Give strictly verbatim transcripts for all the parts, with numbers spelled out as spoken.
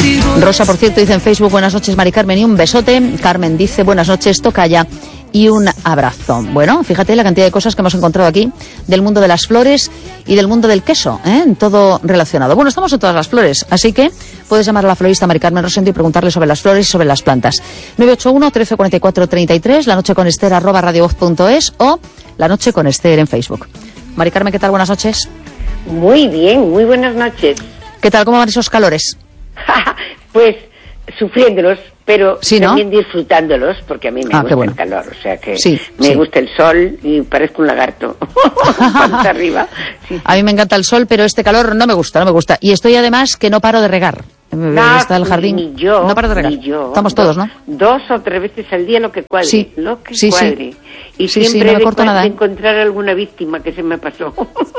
Rosa, por cierto, dice en Facebook, buenas noches, Mari Carmen, y un besote. Carmen dice, buenas noches, tocaya, y un abrazo. Bueno, fíjate la cantidad de cosas que hemos encontrado aquí del mundo de las flores y del mundo del queso, ¿eh? Todo relacionado. Bueno, estamos en todas las flores, así que puedes llamar a la florista Mari Carmen Rosendo y preguntarle sobre las flores y sobre las plantas. nueve ocho uno, trece cuarenta y cuatro, treinta y tres, la noche con Esther, arroba radiovoz punto es, o la noche con Esther en Facebook. Mari Carmen, ¿qué tal? Buenas noches. Muy bien, muy buenas noches. ¿Qué tal? ¿Cómo van esos calores? Pues sufriéndolos, pero sí, ¿no? también disfrutándolos, porque a mí me ah, gusta bueno. el calor, o sea que sí, me sí. gusta el sol y parezco un lagarto. arriba. Sí, sí. A mí me encanta el sol, pero este calor no me gusta, no me gusta. Y estoy además que no paro de regar. No, está el jardín. Ni yo, no paro de regar. Ni yo. Estamos todos, ¿no? Dos o tres veces al día lo que cuadre. Sí. Lo que sí, cuadre. Sí. Y sí, siempre sí, no me de, corto nada, de ¿eh? encontrar alguna víctima que se me pasó.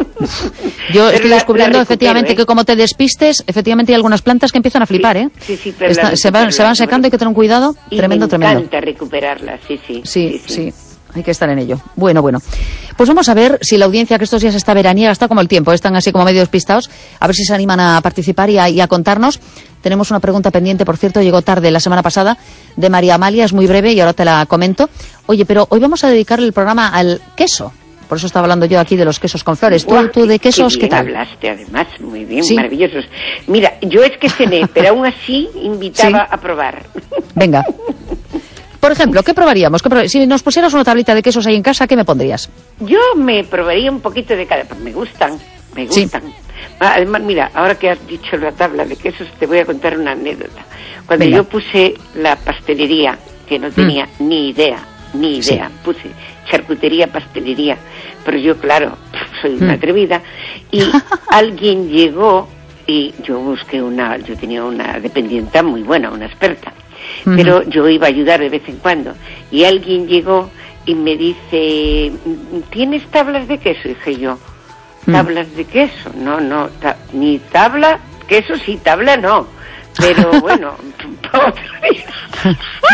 Yo pero estoy la, descubriendo la recupero, efectivamente ¿eh? que como te despistes, efectivamente hay algunas plantas que empiezan a flipar, sí, ¿eh? Sí, sí, pero Está, se, van, se van secando, hay que tener un cuidado y tremendo, me tremendo. Me encanta recuperarlas, sí, sí. Sí, sí, sí. sí. Hay que estar en ello. Bueno, bueno. Pues vamos a ver si la audiencia, que estos días está veraniega, está como el tiempo, están así como medio despistados, a ver si se animan a participar y a, y a contarnos. Tenemos una pregunta pendiente, por cierto, llegó tarde la semana pasada, de María Amalia, es muy breve y ahora te la comento. Oye, pero hoy vamos a dedicar el programa al queso. Por eso estaba hablando yo aquí de los quesos con flores. ¿Tú, tú de quesos qué, qué tal? Hablaste, además, muy bien, ¿Sí? Maravillosos. Mira, yo es que cené, pero aún así invitaba ¿Sí? a probar. Venga. Por ejemplo, ¿qué probaríamos? ¿Qué probar... Si nos pusieras una tablita de quesos ahí en casa, ¿qué me pondrías? Yo me probaría un poquito de cada, pues me gustan, me gustan. Sí. Además, mira, ahora que has dicho la tabla de quesos, te voy a contar una anécdota. Cuando Venga. yo puse la pastelería, que no tenía mm. ni idea, ni idea, sí. puse charcutería, pastelería, pero yo, claro, soy una mm. atrevida, y alguien llegó, y yo busqué una, yo tenía una dependienta muy buena, una experta, uh-huh. pero yo iba a ayudar de vez en cuando, y alguien llegó y me dice, ¿tienes tablas de queso? Y dije yo, ¿tablas mm. de queso? No, no, ta- ni tabla, queso sí, tabla no, pero bueno, otro día.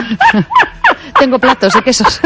Tengo platos de quesos.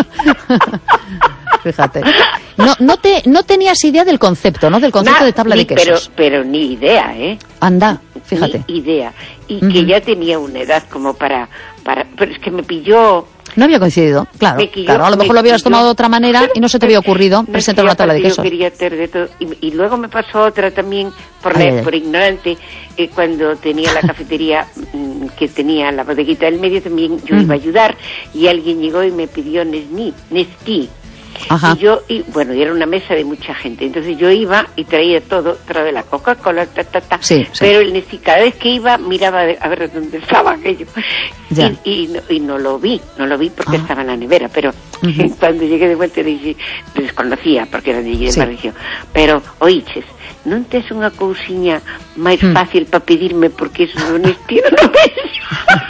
Fíjate. No, no te, no tenías idea del concepto, ¿no? Del concepto nah, de tabla ni, de quesos. Pero, pero ni idea, ¿eh? Anda, fíjate. Ni idea. Y uh-huh. que ya tenía una edad como para, para, pero es que me pilló. No había coincidido, claro, quilló, claro. A lo mejor lo hubieras tomado de otra manera y no se te había ocurrido no presentar una tabla de quesos. Yo quería hacer de todo. Y, y luego me pasó otra también, por, ay, la, ay. por ignorante, eh, cuando tenía la cafetería que tenía la bodeguita del medio, también yo uh-huh. iba a ayudar, y alguien llegó y me pidió Nesní, Nestí. Ajá. Y yo, y, bueno, y era una mesa de mucha gente, entonces yo iba y traía todo, traía la Coca-Cola, ta, ta, ta, sí, sí. pero el Nestí, cada vez que iba, miraba de, a ver dónde estaba aquello, y, y, no, y no lo vi, no lo vi porque ah. estaba en la nevera, pero uh-huh. cuando llegué de vuelta dije, desconocía, porque era de allí de sí. Barrio, pero, oíches, non tes unha cousiña máis mm. fácil para pedirme porque eso non estiro no peso.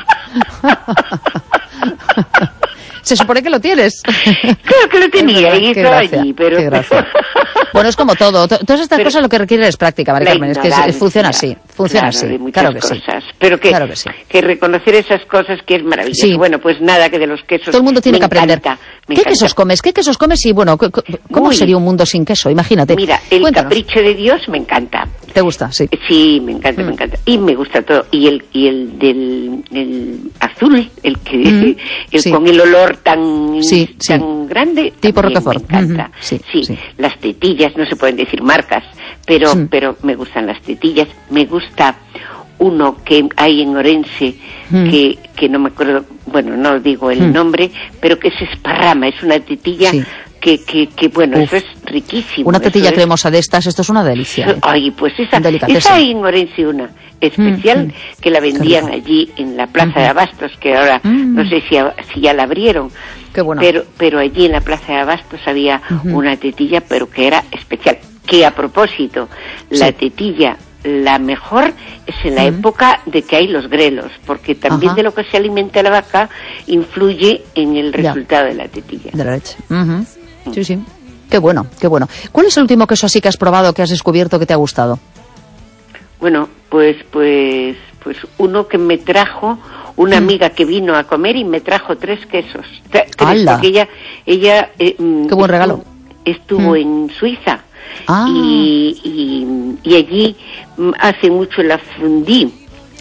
Se supone que lo tienes. Claro que lo tenía y estaba allí, pero... Bueno, es como todo. Todas estas pero cosas lo que requieren es práctica, María Carmen. Es que funciona así, funciona claro, así. Claro que cosas. sí. Pero que, claro que, sí. que reconocer esas cosas que es maravilloso. Sí. Bueno, pues nada, que de los quesos... Todo el mundo tiene que aprender. Encanta, ¿Qué encanta. quesos comes? ¿Qué quesos comes? Y bueno, ¿cómo Uy. sería un mundo sin queso? Imagínate. Mira, el Cuéntanos. Capricho de Dios me encanta. ¿Te gusta? Sí. Sí, me encanta, mm. me encanta. Y me gusta todo. Y el y el del el azul, el que mm. el sí. con el olor tan, sí, tan sí. grande, tipo Roquefort. Me encanta. Mm-hmm. Sí, sí, sí. Las tetillas, no se pueden decir marcas, pero mm. pero me gustan las tetillas. Me gusta uno que hay en Orense, mm. que, que no me acuerdo, bueno, no digo el mm. nombre, pero que es esparrama, es una tetilla sí. que, que, que, bueno, Uf. eso es riquísimo. Una tetilla es... cremosa de estas, esto es una delicia. ¿eh? Ay, pues esa, esa hay en Orense una especial mm. que la vendían allí en la Plaza mm. de Abastos, que ahora mm. no sé si, si ya la abrieron. Qué bueno. Pero, pero allí en la Plaza de Abastos había mm-hmm. una tetilla, pero que era especial. Que a propósito, sí. la tetilla la mejor es en la mm. época de que hay los grelos, porque también Ajá. de lo que se alimenta la vaca influye en el resultado ya. de la tetilla. De la leche. Uh-huh. Mm. Sí, sí. Qué bueno, qué bueno. ¿Cuál es el último queso así que has probado, que has descubierto, que te ha gustado? Bueno, pues, pues, pues uno que me trajo una mm. amiga que vino a comer y me trajo tres quesos. Tres, porque ella, ella. Eh, qué buen regalo. Estuvo mm. en Suiza. Ah. Y, y, y allí hace mucho la fondue,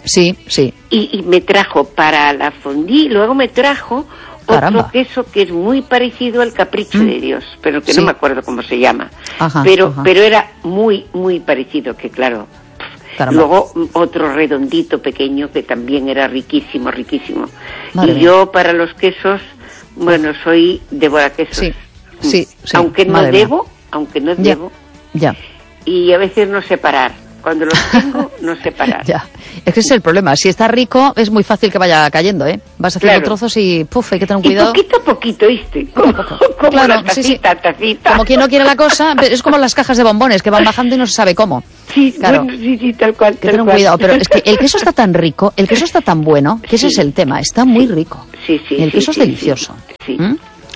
Sí, sí. Y, y me trajo para la fondue, y luego me trajo Caramba. otro queso que es muy parecido al Capricho mm. de Dios, pero que sí. no me acuerdo cómo se llama. Ajá, pero, ajá. pero era muy, muy parecido, que claro. Caramba. Luego otro redondito pequeño que también era riquísimo, riquísimo. Madre y mía. yo para los quesos, bueno, soy devoraquesos. Sí, sí, sí. Aunque no Madre debo, mía. aunque no ya. debo. Ya. Y a veces no sé parar. Cuando los tengo, no sé parar. Ya. Es que ese es el problema. Si está rico, es muy fácil que vaya cayendo, ¿eh? Vas haciendo claro. trozos y, puf, hay que tener cuidado. Y poquito a poquito, ¿viste? Como, como claro, la tacita, sí, sí. tacita. Como quien no quiere la cosa, es como las cajas de bombones que van bajando y no se sabe cómo. Sí, claro. Bueno, sí, sí, tal cual. Hay que tal tener cual. cuidado, pero es que el queso está tan rico, el queso está tan bueno, que ese sí. es el tema, está muy rico. Sí, sí. Y el sí, queso sí, es delicioso. Sí. sí. ¿Mm?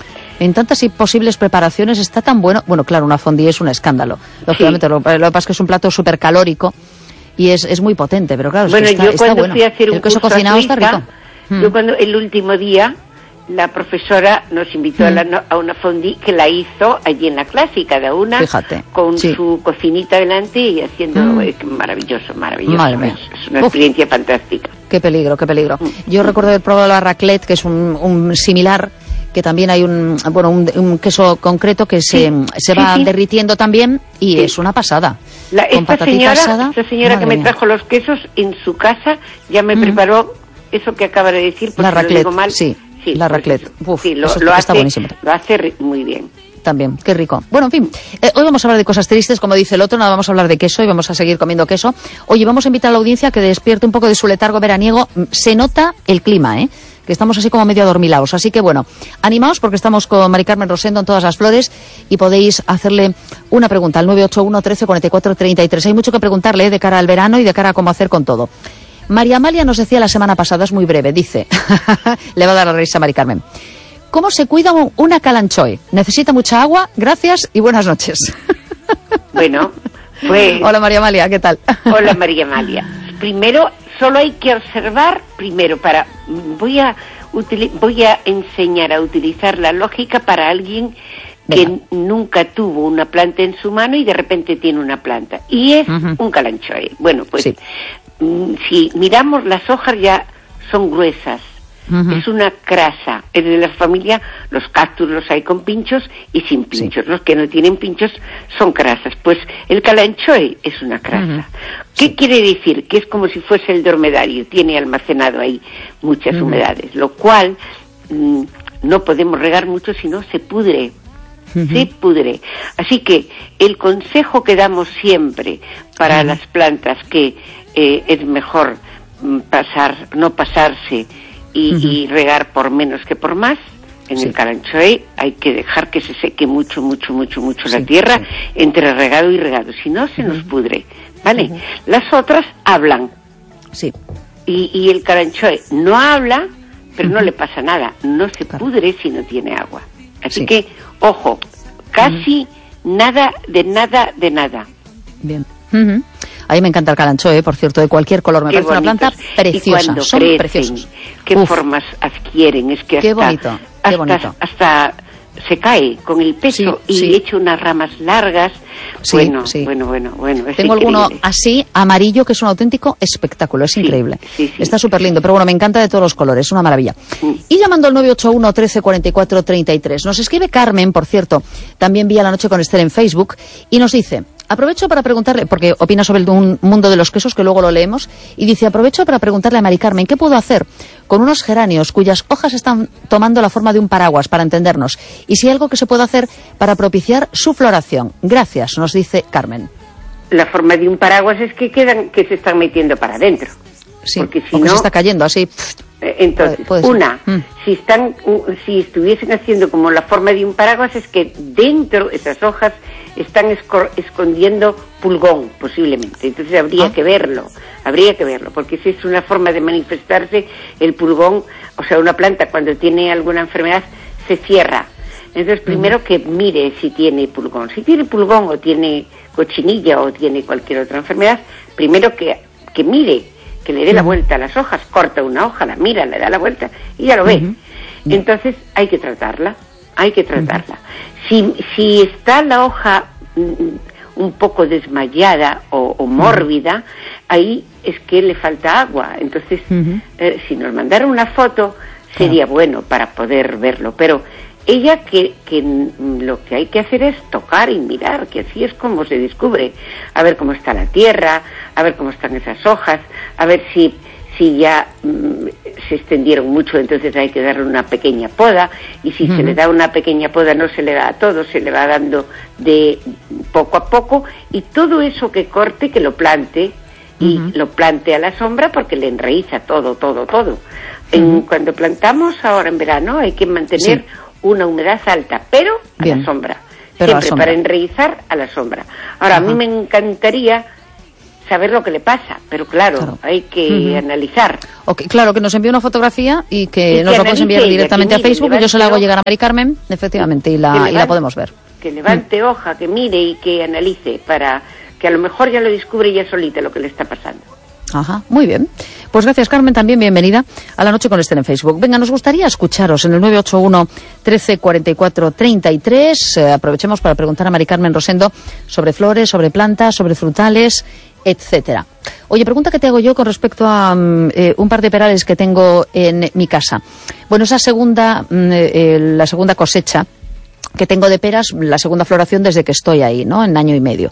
En tantas y posibles preparaciones está tan bueno. Bueno, claro, una fondue es un escándalo. Lógicamente, sí. lo, lo que pasa es que es un plato súper calórico y es, es muy potente, pero claro, bueno, es que está, yo está cuando bueno. fui a hacer un el queso curso cocinado Suiza, está rico. Yo cuando el último día la profesora nos invitó mm. a, la, a una fondue que la hizo allí en la clásica de una, Fíjate, con sí. su cocinita delante y haciendo mm. eh, maravilloso, maravilloso. Madre mía. Es, es una Uf. experiencia fantástica. Qué peligro, qué peligro. Mm. Yo recuerdo haber probado la raclette, que es un, un similar, que también hay un bueno un, un queso concreto que se, sí. se va sí, sí. derritiendo también y sí. es una pasada. La, con esta patatita señora, asada, esta señora que me mía. trajo los quesos en su casa ya me mm. preparó eso que acaba de decir, porque la raclette, lo digo mal. Sí, sí la raclette. Uf, sí, lo, eso lo está hace, buenísimo. Lo hace muy bien. También, qué rico. Bueno, en fin, eh, hoy vamos a hablar de cosas tristes, como dice el otro, nada, vamos a hablar de queso y vamos a seguir comiendo queso. Oye, vamos a invitar a la audiencia a que despierte un poco de su letargo veraniego. Se nota el clima, ¿eh? Que estamos así como medio adormilados. Así que bueno, animaos porque estamos con Mari Carmen Rosendo en Todas las Flores y podéis hacerle una pregunta al nueve ocho uno, trece, cuarenta y cuatro, treinta y tres. Hay mucho que preguntarle ¿eh? de cara al verano y de cara a cómo hacer con todo. María Amalia nos decía la semana pasada, es muy breve, dice, le va a dar la risa a Mari Carmen. ¿Cómo se cuida una calanchoe? ¿Necesita mucha agua? Gracias y buenas noches. Bueno, pues... Hola María Amalia, ¿qué tal? Hola María Amalia. Primero, solo hay que observar, primero, para... Voy a, utili, voy a enseñar a utilizar la lógica para alguien que Venga. nunca tuvo una planta en su mano y de repente tiene una planta. Y es uh-huh. un calanchoe. Bueno, pues sí. si miramos las hojas ya son gruesas. Uh-huh. Es una crasa. Es de la familia, los cactus los hay con pinchos y sin pinchos. Sí. Los que no tienen pinchos son crasas. Pues el calanchoe es una crasa. Uh-huh. ¿Qué sí. quiere decir? Que es como si fuese el dromedario. Tiene almacenado ahí muchas uh-huh. humedades, lo cual mmm, no podemos regar mucho, sino se pudre. Uh-huh. Se pudre. Así que el consejo que damos siempre para uh-huh. las plantas, que eh, es mejor mm, pasar, no pasarse Y, uh-huh. y regar por menos que por más. En sí. el calanchoe hay que dejar que se seque mucho, mucho, mucho, mucho sí, la tierra sí. entre regado y regado, si no se uh-huh. nos pudre, ¿vale? Uh-huh. Las otras hablan. Sí. Y, y el calanchoe no habla, pero uh-huh. no le pasa nada, no se claro. pudre si no tiene agua. Así sí. que, ojo, casi uh-huh. nada, de nada, de nada. Bien. Uh-huh. A mí me encanta el calanchoe, por cierto, de cualquier color. Me qué parece bonitos. Una planta preciosa. Son crecen, preciosos. ¿Qué Uf. formas adquieren? Es que hasta, qué bonito, qué hasta, bonito. hasta se cae con el peso sí, y sí. echa unas ramas largas. Sí, bueno, sí. bueno, bueno, bueno. Es Tengo increíble. alguno así, amarillo, que es un auténtico espectáculo. Es sí, increíble. Sí, sí, Está súper lindo, pero bueno, me encanta de todos los colores. Es una maravilla. Sí. Y llamando al nueve ocho uno, trece, cuarenta y cuatro, treinta y tres. Nos escribe Carmen, por cierto, también vía La Noche con Esther en Facebook, y nos dice... Aprovecho para preguntarle, porque opina sobre el un mundo de los quesos, que luego lo leemos, y dice, aprovecho para preguntarle a Mari Carmen, ¿qué puedo hacer con unos geranios cuyas hojas están tomando la forma de un paraguas, para entendernos? Y si hay algo que se puede hacer para propiciar su floración. Gracias, nos dice Carmen. La forma de un paraguas es que quedan, que se están metiendo para adentro. Sí, porque si porque no, se está cayendo así. Entonces, puede, puede una, mm. si están, si estuviesen haciendo como la forma de un paraguas, es que dentro esas hojas están esco- escondiendo pulgón, posiblemente. Entonces habría ah. que verlo, habría que verlo, porque si es una forma de manifestarse, el pulgón, o sea, una planta cuando tiene alguna enfermedad, se cierra. Entonces, primero mm. que mire si tiene pulgón. Si tiene pulgón o tiene cochinilla o tiene cualquier otra enfermedad, primero que, que mire, que le dé la vuelta a las hojas, corta una hoja, la mira, le da la vuelta y ya lo ve. Uh-huh. Entonces hay que tratarla, hay que tratarla. Uh-huh. Si, si está la hoja mm, un poco desmayada o, o mórbida, ahí es que le falta agua. Entonces, uh-huh. eh, si nos mandara una foto, sería claro. bueno para poder verlo. Pero ella que, que lo que hay que hacer es tocar y mirar, que así es como se descubre. A ver cómo está la tierra, a ver cómo están esas hojas, a ver si, si ya mm, se extendieron mucho, entonces hay que darle una pequeña poda, y si uh-huh. se le da una pequeña poda no se le da a todo, se le va dando de poco a poco, y todo eso que corte, que lo plante, y uh-huh. lo plante a la sombra, porque le enraiza todo, todo, todo. Uh-huh. En, cuando plantamos ahora en verano hay que mantener sí. una humedad alta, pero a Bien. la sombra, pero siempre la sombra. Para enraizar a la sombra. Ahora, uh-huh. a mí me encantaría saber lo que le pasa, pero claro, claro. hay que uh-huh. analizar. Okay, claro, que nos envíe una fotografía y que, y que nos la puedes enviar directamente a Facebook, y yo se la hago llegar a Mari Carmen, efectivamente, y la, levante, y la podemos ver. Que levante uh-huh. hoja, que mire y que analice, para que a lo mejor ya lo descubre ya solita lo que le está pasando. Ajá, muy bien. Pues gracias, Carmen, también bienvenida a La Noche con Esther en Facebook. Venga, nos gustaría escucharos en el nueve ocho uno, trece, cuarenta y cuatro, treinta y tres. Eh, aprovechemos para preguntar a Mari Carmen Rosendo sobre flores, sobre plantas, sobre frutales, etcétera. Oye, pregunta que te hago yo con respecto a um, eh, un par de perales que tengo en mi casa. Bueno, esa segunda, mm, eh, la segunda cosecha que tengo de peras, la segunda floración desde que estoy ahí, ¿no? En año y medio.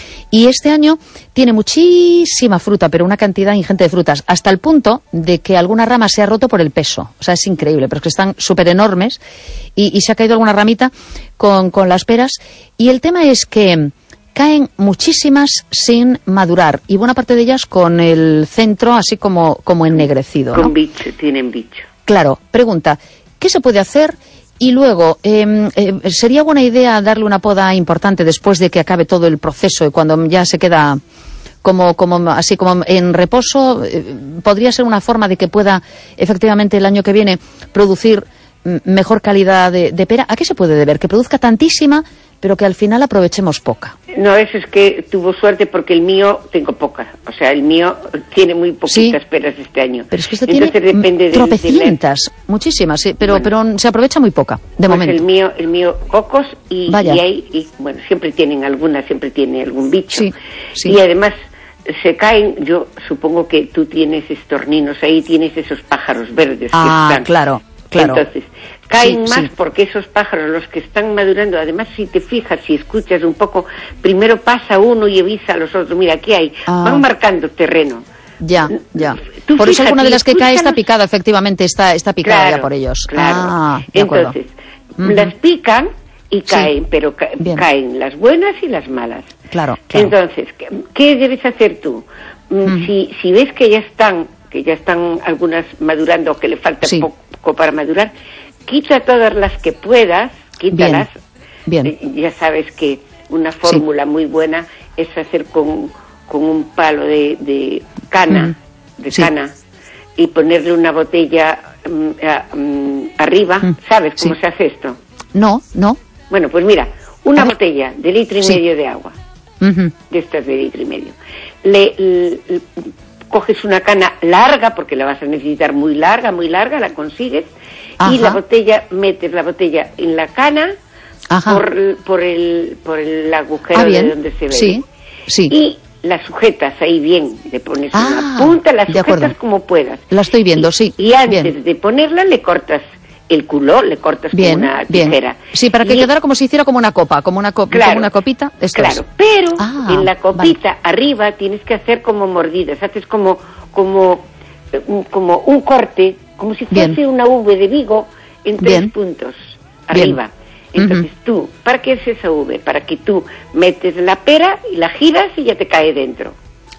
Y este año tiene muchísima fruta, pero una cantidad ingente de frutas, hasta el punto de que alguna rama se ha roto por el peso. O sea, es increíble, pero es que están súper enormes, y, y se ha caído alguna ramita con, con las peras. Y el tema es que caen muchísimas sin madurar, y buena parte de ellas con el centro así como, como ennegrecido, ¿no? Con bicho, tienen bicho. Claro, pregunta, ¿qué se puede hacer? Y luego, eh, eh, ¿sería buena idea darle una poda importante después de que acabe todo el proceso y cuando ya se queda como, como así como en reposo? Eh, ¿Podría ser una forma de que pueda efectivamente el año que viene producir m- mejor calidad de, de pera? ¿A qué se puede deber? Que produzca tantísima, pero que al final aprovechemos poca. No, eso es que tuvo suerte, porque el mío tengo poca. O sea, el mío tiene muy poquitas sí, peras este año. Pero es que usted Entonces, tiene depende tropecientas, de la... muchísimas, sí, pero, bueno, pero se aprovecha muy poca, de pues momento. el mío, el mío cocos, y, y hay, y, bueno, siempre tienen alguna, siempre tiene algún bicho. Sí, sí. Y además se caen, yo supongo que tú tienes estorninos ahí, tienes esos pájaros verdes ah, que están. claro, claro. Entonces, caen sí, más sí. porque esos pájaros, los que están madurando, además si te fijas, si escuchas un poco, primero pasa uno y avisa a los otros, mira, aquí hay, ah. van marcando terreno. Ya, ya. Tú por fíjate, eso alguna de las que cae está picada, efectivamente, está, está picada claro, ya por ellos. Claro. Ah, de Entonces, uh-huh. las pican y caen, sí. pero ca- caen las buenas y las malas. Claro, claro. Entonces, ¿qué, qué debes hacer tú? Uh-huh. Si, si ves que ya están, que ya están algunas madurando, que le falta sí. poco para madurar, quita todas las que puedas, quítalas. Bien, bien. Ya sabes que una fórmula sí. muy buena es hacer con, con un palo de, de cana, mm. de sí. cana, y ponerle una botella um, uh, um, arriba. Mm. ¿Sabes cómo sí. se hace esto? No, no. Bueno, pues mira, una botella de litro y sí. medio de agua, uh-huh. de estas de litro y medio. Le, le, le coges una cana larga, porque la vas a necesitar muy larga, muy larga, la consigues. Ajá. Y la botella, metes la botella en la cana por, por el por el agujero ah, de donde se ve. Sí, sí. Y la sujetas ahí bien, le pones ah, una punta, la sujetas como puedas. La estoy viendo, y, sí. Y antes bien. de ponerla le cortas el culo, le cortas bien, con una tijera. Bien. Sí, para que y, quedara como si hiciera como una copa, como una, co- claro, como una copita. Esto claro, es. pero ah, en la copita vale. arriba tienes que hacer como mordidas, haces como como como un corte, como si fuese bien. Una V de Vigo en tres bien. Puntos arriba. Bien. Entonces uh-huh. tú, ¿para qué es esa V? Para que tú metes la pera y la giras y ya te cae dentro.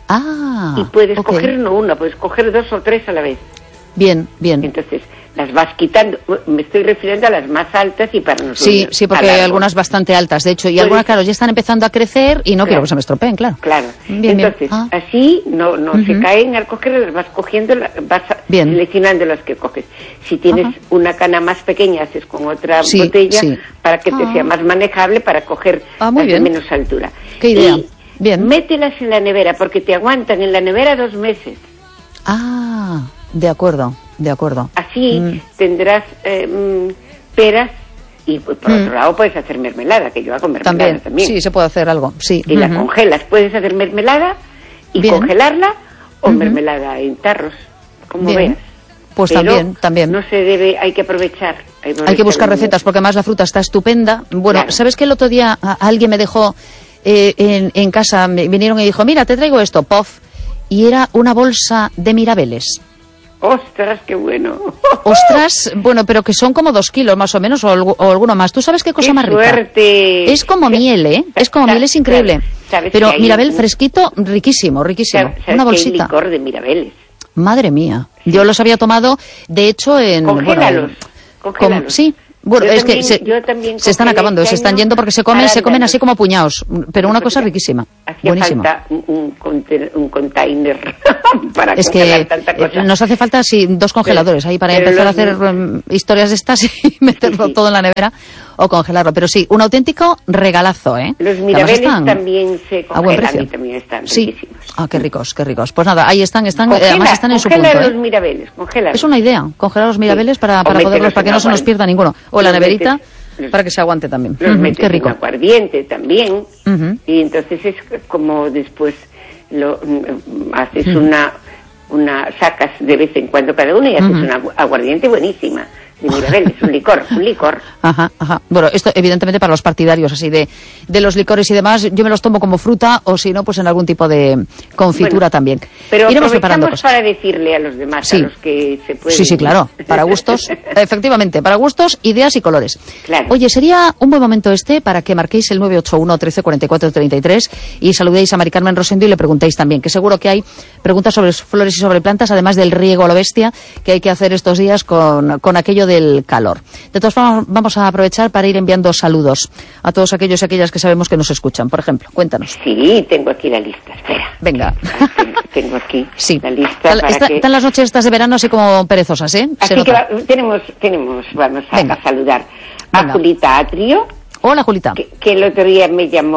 Ah, y puedes okay. coger no una, puedes coger dos o tres a la vez. Bien, bien. Entonces las vas quitando, me estoy refiriendo a las más altas y para nosotros. Sí, sí, porque hay algunas bastante altas, de hecho, y pues, algunas, claro, ya están empezando a crecer y no claro, quiero que se me estropeen, claro. Claro, bien, entonces, bien. Ah. así no no uh-huh. se caen al coger, las vas cogiendo, vas bien. Seleccionando las que coges. Si tienes uh-huh. una cana más pequeña, haces con otra sí, botella sí. para que te ah. sea más manejable, para coger ah, muy las bien. de menos altura. ¿Qué idea? Y bien. mételas en la nevera, porque te aguantan en la nevera dos meses. Ah, de acuerdo. De acuerdo. Así mm. tendrás eh, peras y por mm. otro lado puedes hacer mermelada, que yo hago mermelada también. también. Sí, se puede hacer algo, sí. Y uh-huh. la congelas, puedes hacer mermelada y bien. congelarla o Uh-huh. mermelada en tarros, como Bien. veas. Pues Pero también, también. No se debe, hay que aprovechar. Hay, Hay que buscar recetas porque además la fruta está estupenda. Bueno, Claro. ¿sabes que el otro día a- alguien me dejó eh, en, en casa, me vinieron y dijo, mira, te traigo esto, pof, y era una bolsa de mirabeles. ¡Ostras, qué bueno! Ostras, bueno, pero que son como dos kilos más o menos, o, algu- o alguno más. ¿Tú sabes qué cosa ¡Qué más rica? suerte! Es como miel, ¿eh? Es como miel, es increíble. ¿Sabes Pero que hay mirabel un- fresquito, riquísimo, riquísimo. ¿Sabes Una que hay bolsita. licor de mirabeles? Madre mía. Yo los había tomado, de hecho, en... Congélalos, bueno, congélalos. com- sí. Bueno, Yo es también- que se, yo también se están congelé acabando, este se están año yendo porque se comen, se comen arándanos. así como puñados. Pero una cosa Hacía- riquísima. Hacía Buenísima. falta un, un, conte- un container para Es congelar que tanta cosa. nos hace falta sí, dos congeladores ahí para pero empezar a los- hacer um, historias de estas y meterlo Sí, sí. todo en la nevera o congelarlo. Pero sí, un auténtico regalazo, ¿eh? Los Que además mirabeles están también se a buen congelan precio. y también están Sí. riquísimos. Ah, qué ricos, qué ricos. Pues nada, ahí están, están eh, Congela, además están en su congela punto, los ¿eh? mirabeles, congela. Es una idea, congelar los mirabeles Sí. para, O para mételos poderlos, para en que no se nos agua- pierda ninguno. O en la los neverita, metes- para que se aguante también. Los Ujú, metes qué rico. en aguardiente también. Ujú. Y entonces es como después lo mm, haces Ujú. una una sacas de vez en cuando cada uno y haces Ujú. una agu- aguardiente buenísima de mirabeles, un licor, un licor. Ajá, ajá. Bueno, esto evidentemente para los partidarios así de, de los licores y demás, yo me los tomo como fruta o si no, pues en algún tipo de confitura Bueno, también. Pero Iremos preparando aprovechamos cosas. para decirle a los demás, Sí. a los que se pueden... Sí, sí, claro, para gustos, efectivamente, para gustos, ideas y colores. Claro. Oye, sería un buen momento este para que marquéis el nueve ocho uno, trece, cuarenta y cuatro, treinta y tres y saludéis a Mari Carmen Rosendo y le preguntéis también, que seguro que hay preguntas sobre flores y sobre plantas, además del riego a lo bestia que hay que hacer estos días con, con aquello del calor. De todas formas, vamos a aprovechar para ir enviando saludos a todos aquellos y aquellas que sabemos que nos escuchan. Por ejemplo, cuéntanos. Sí, tengo aquí la lista, espera. Venga. Tengo aquí Sí. la lista Están, para está- que... están las noches estas de verano así como perezosas, ¿eh? Se Así nota. que va- tenemos, tenemos, vamos a, Venga. a saludar a Venga. Julita Atrio, Hola, Julita. que, que el otro día me llamó